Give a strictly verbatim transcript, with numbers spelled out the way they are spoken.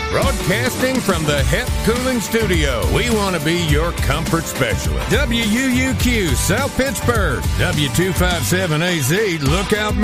Broadcasting from the Hep Cooling Studio, we want to be your comfort specialist. W U U Q, South Pittsburgh. W two fifty-seven A Z, Lookout